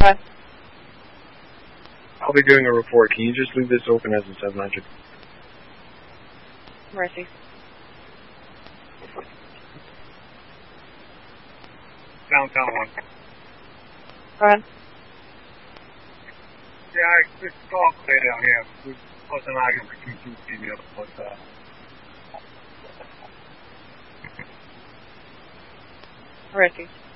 ahead. I'll be doing a report. Can you just leave this open as a 700? Mercy. Downtown 1. Go ahead. Yeah, it's all clear down here. We wasn't arguing for 2 females, but Mercy.